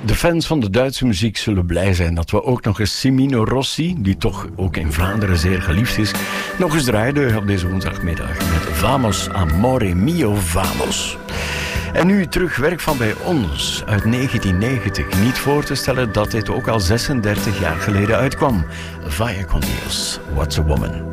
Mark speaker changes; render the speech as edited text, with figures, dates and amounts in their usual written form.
Speaker 1: De fans van de Duitse muziek zullen blij zijn dat we ook nog eens Cimino Rossi, die toch ook in Vlaanderen zeer geliefd is, nog eens draaiden op deze woensdagmiddag met Vamos, Amore Mio, Vamos. En nu terug werk van bij ons uit 1990. Niet voor te stellen dat dit ook al 36 jaar geleden uitkwam. Vaya con Dios, What's a Woman?